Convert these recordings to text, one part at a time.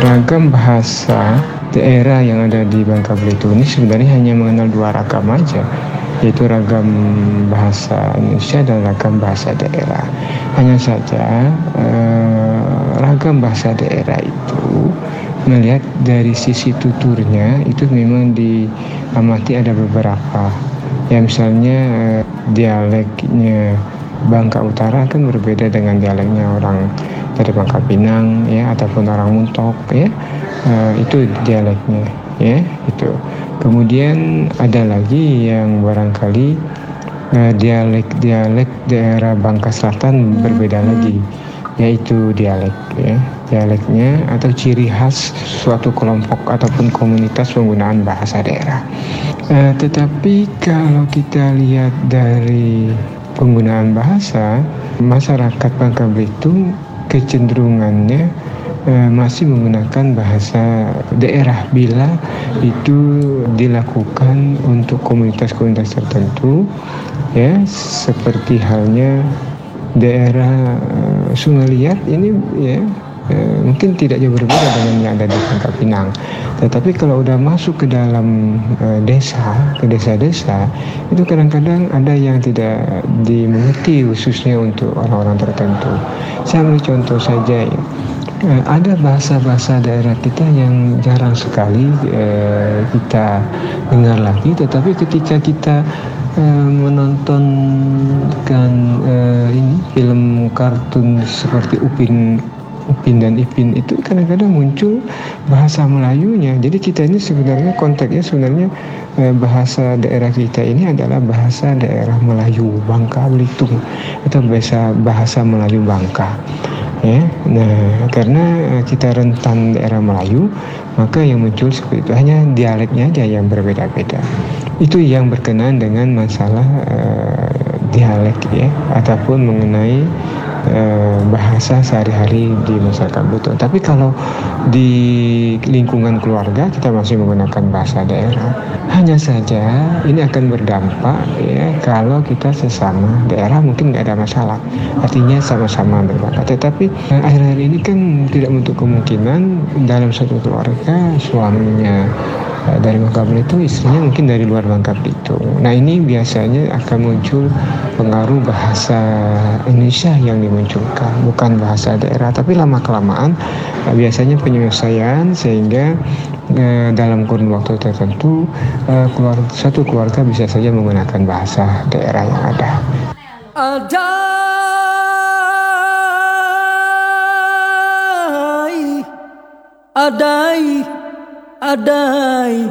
ragam bahasa daerah yang ada di Bangka Belitung ini sebenarnya hanya mengenal dua ragam aja, yaitu ragam bahasa Indonesia dan ragam bahasa daerah. Hanya saja ragam bahasa daerah itu melihat dari sisi tuturnya itu memang diamati ada beberapa. Ya misalnya dialeknya Bangka Utara kan berbeda dengan dialeknya orang dari Bangka Pinang ya, ataupun orang Muntok ya, itu dialeknya ya itu. Kemudian ada lagi yang barangkali dialek daerah Bangka Selatan berbeda lagi, yaitu dialeknya atau ciri khas suatu kelompok ataupun komunitas penggunaan bahasa daerah. Tetapi kalau kita lihat dari penggunaan bahasa, masyarakat Bangka Belitung kecenderungannya masih menggunakan bahasa daerah bila itu dilakukan untuk komunitas-komunitas tertentu ya, seperti halnya daerah Sungai Liat ini ya, mungkin tidak jauh berbeda dengan yang ada di Bangka Pinang. Tetapi kalau udah masuk ke dalam ke desa-desa, itu kadang-kadang ada yang tidak dimengerti khususnya untuk orang-orang tertentu. Saya ambil contoh saja ya. Ada bahasa-bahasa daerah kita yang jarang sekali kita dengar lagi, tetapi ketika kita menontonkan ini film kartun seperti Upin dan Ipin, itu kadang-kadang muncul bahasa Melayunya. Jadi kita ini sebenarnya konteksnya sebenarnya bahasa daerah kita ini adalah bahasa daerah Melayu Bangka Belitung atau bahasa Melayu Bangka. Ya, nah karena kita rentan daerah Melayu, maka yang muncul seperti itu hanya dialeknya aja yang berbeda-beda. Itu yang berkenaan dengan masalah dialek ya, ataupun mengenai bahasa sehari-hari di masyarakat Belitung. Tapi kalau di lingkungan keluarga kita masih menggunakan bahasa daerah. Hanya saja ini akan berdampak ya, kalau kita sesama daerah mungkin nggak ada masalah, artinya sama-sama berbakat. Tetapi akhir-akhir ini kan tidak menutup kemungkinan dalam satu keluarga suaminya dari Bangka Belitung, istrinya mungkin dari luar Bangka Belitung. Nah ini biasanya akan muncul pengaruh bahasa Indonesia yang dimunculkan, bukan bahasa daerah. Tapi lama-kelamaan biasanya penyelesaian sehingga dalam kurun waktu tertentu satu keluarga bisa saja menggunakan bahasa daerah yang ada. Adai.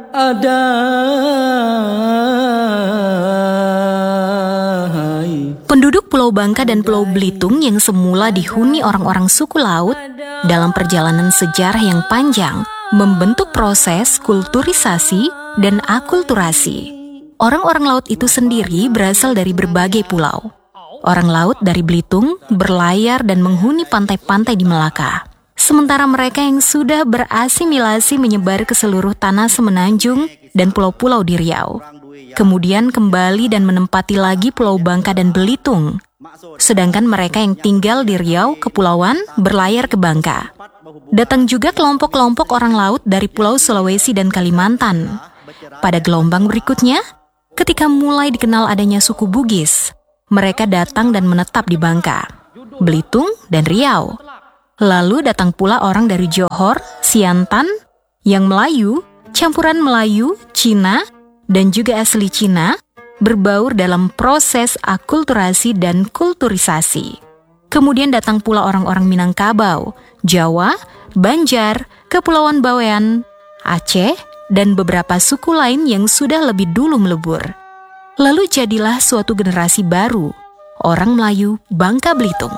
Penduduk Pulau Bangka dan Pulau Belitung yang semula dihuni orang-orang suku laut dalam perjalanan sejarah yang panjang membentuk proses kulturisasi dan akulturasi. Orang-orang laut itu sendiri berasal dari berbagai pulau. Orang laut dari Belitung berlayar dan menghuni pantai-pantai di Melaka. Sementara mereka yang sudah berasimilasi menyebar ke seluruh tanah semenanjung dan pulau-pulau di Riau. Kemudian kembali dan menempati lagi Pulau Bangka dan Belitung. Sedangkan mereka yang tinggal di Riau Kepulauan berlayar ke Bangka. Datang juga kelompok-kelompok orang laut dari Pulau Sulawesi dan Kalimantan. Pada gelombang berikutnya, ketika mulai dikenal adanya suku Bugis, mereka datang dan menetap di Bangka, Belitung, dan Riau. Lalu datang pula orang dari Johor, Siantan, yang Melayu, campuran Melayu, Cina, dan juga asli Cina, berbaur dalam proses akulturasi dan kulturisasi. Kemudian datang pula orang-orang Minangkabau, Jawa, Banjar, Kepulauan Bawean, Aceh, dan beberapa suku lain yang sudah lebih dulu melebur. Lalu jadilah suatu generasi baru, orang Melayu Bangka Belitung.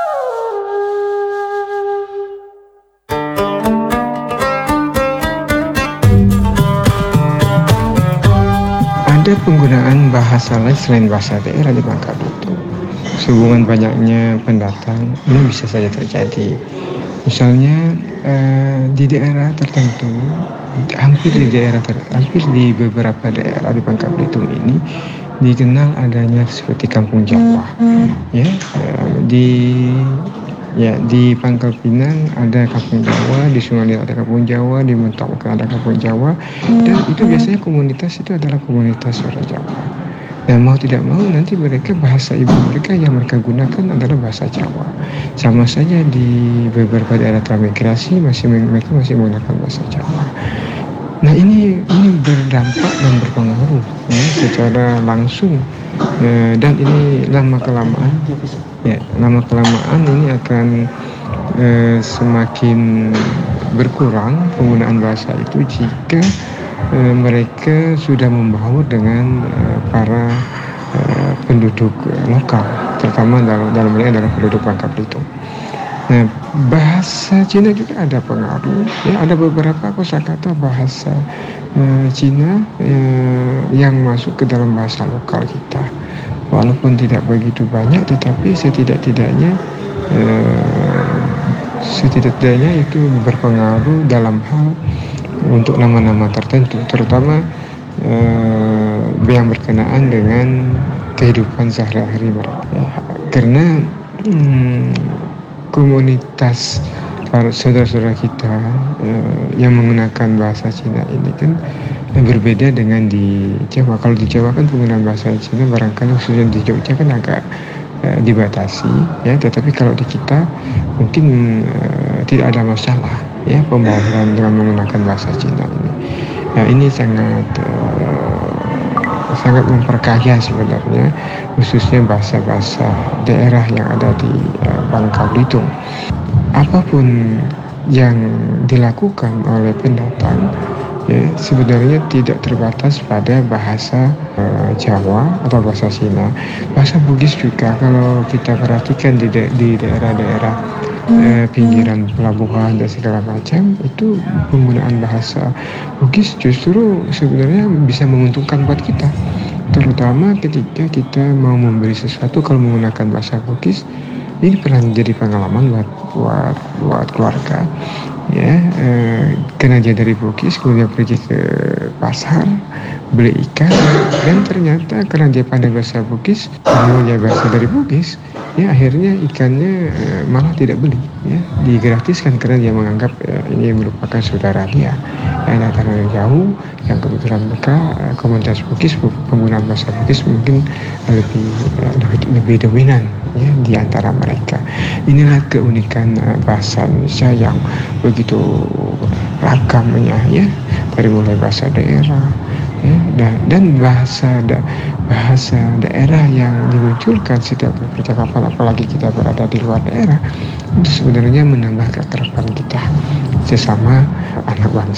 Ada penggunaan bahasa lain selain bahasa daerah di Bangka Belitung. Sehubungan banyaknya pendatang, ini bisa saja terjadi. Misalnya di daerah tertentu, hampir di beberapa daerah di Bangka Belitung ini dikenal adanya seperti kampung Jawa. Ya, di Ya, di Pangkal Pinang ada Kampung Jawa, di Sungai Liat ada Kampung Jawa, di Mentawai ada Kampung Jawa, dan itu biasanya komunitas itu adalah komunitas orang Jawa. Nah, mau tidak mau nanti mereka bahasa ibu mereka yang mereka gunakan adalah bahasa Jawa. Sama saja di beberapa daerah transmigrasi mereka masih menggunakan bahasa Jawa. Nah, ini berdampak dan berpengaruh ya, secara langsung, dan ini lama kelamaan ini akan semakin berkurang penggunaan bahasa itu jika mereka sudah membaur dengan para penduduk lokal, terutama dalam ini adalah penduduk Bangka Belitung. Nah, bahasa Cina juga ada pengaruh. Ya, ada beberapa kosakata bahasa Cina yang masuk ke dalam bahasa lokal kita. Walaupun tidak begitu banyak, tetapi setidaknya itu berpengaruh dalam hal untuk nama-nama tertentu, terutama yang berkenaan dengan kehidupan sehari-hari mereka. Karena komunitas para saudara-saudara kita yang menggunakan bahasa Cina ini kan berbeda dengan di Jawa. Kalau di Jawa kan penggunaan bahasa Cina barangkali khususnya di Jogja kan agak dibatasi, ya. Tetapi kalau di kita mungkin tidak ada masalah, ya, pembawaan dengan menggunakan bahasa Cina ini. Nah, ini sangat memperkaya sebenarnya, khususnya bahasa-bahasa daerah yang ada di Bangka Belitung. Apapun yang dilakukan oleh pendatang, ya, sebenarnya tidak terbatas pada bahasa Jawa atau bahasa Cina. Bahasa Bugis juga, kalau kita perhatikan di daerah-daerah pinggiran pelabuhan dan segala macam, itu penggunaan bahasa Bugis justru sebenarnya bisa menguntungkan buat kita, terutama ketika kita mau memberi sesuatu. Kalau menggunakan bahasa Bugis, ini pernah menjadi pengalaman buat keluarga, ya, karena dia dari Bugis, kemudian pergi ke pasar beli ikan, dan ternyata karena dia pandai bahasa Bugis, dia berasal dari Bugis, ya, akhirnya ikannya malah tidak beli, ya, digratiskan karena dia menganggap ini merupakan saudara dia yang datang dari jauh, yang kebetulan mereka komunitas Bugis, penggunaan bahasa Bugis mungkin lebih dominan, ya, di antara mereka. Inilah keunikan bahasa Indonesia yang begitu ragamnya, ya, dari mulai bahasa daerah, ya, dan bahasa daerah yang dimunculkan setiap percakapan, apalagi kita berada di luar daerah, itu sebenarnya menambah keakraban kita sesama anak bangsa.